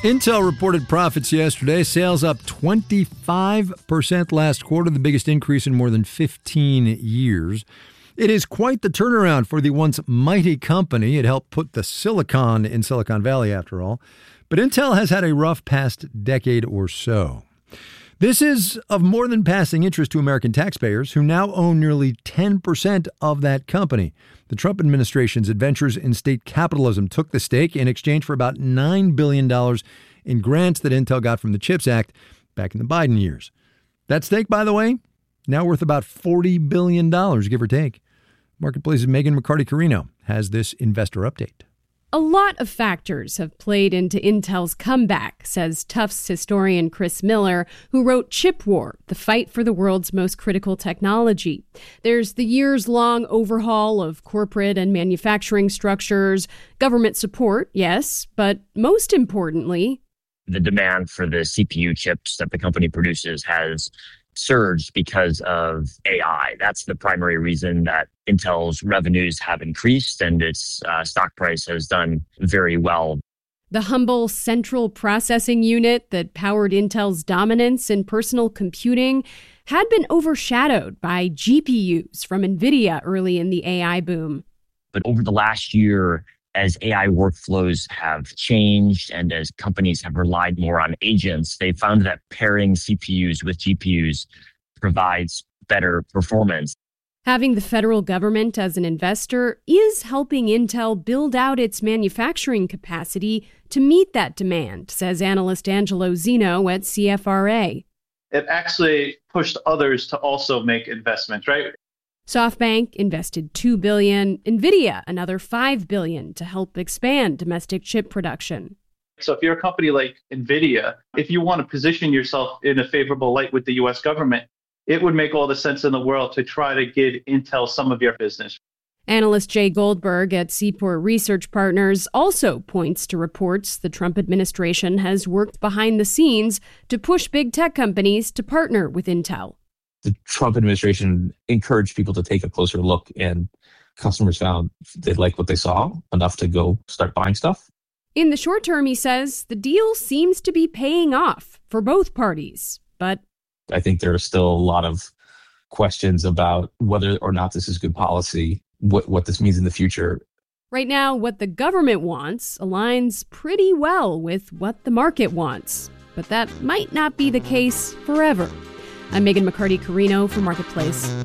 Intel reported profits yesterday. Sales up 25% last quarter, the biggest increase in more than 15 years. It is quite the turnaround for the once mighty company. It helped put the silicon in Silicon Valley, after all. But Intel has had a rough past decade or so. This is of more than passing interest to American taxpayers, who now own nearly 10% of that company. The Trump administration's adventures in state capitalism took the stake in exchange for about $9 billion in grants that Intel got from the CHIPS Act back in the Biden years. That stake, by the way, now worth about $40 billion, give or take. Marketplace's Megan McCarty-Carino has this investor update. A lot of factors have played into Intel's comeback, says Tufts historian Chris Miller, who wrote Chip War, the fight for the world's most critical technology. There's the years-long overhaul of corporate and manufacturing structures, government support, yes, but most importantly, the demand for the CPU chips that the company produces has surged because of AI. That's the primary reason that Intel's revenues have increased and its stock price has done very well. The humble central processing unit that powered Intel's dominance in personal computing had been overshadowed by GPUs from NVIDIA early in the AI boom. But over the last year, as AI workflows have changed and as companies have relied more on agents, they found that pairing CPUs with GPUs provides better performance. Having the federal government as an investor is helping Intel build out its manufacturing capacity to meet that demand, says analyst Angelo Zeno at CFRA. It actually pushed others to also make investments, right? SoftBank invested $2 billion, NVIDIA another $5 billion to help expand domestic chip production. So if you're a company like NVIDIA, if you want to position yourself in a favorable light with the U.S. government, it would make all the sense in the world to try to give Intel some of your business. Analyst Jay Goldberg at Seaport Research Partners also points to reports the Trump administration has worked behind the scenes to push big tech companies to partner with Intel. The Trump administration encouraged people to take a closer look, and customers found they liked what they saw enough to go start buying stuff. In the short term, he says, the deal seems to be paying off for both parties. But I think there are still a lot of questions about whether or not this is good policy, what this means in the future. Right now, what the government wants aligns pretty well with what the market wants. But that might not be the case forever. I'm Megan McCarty-Carino for Marketplace.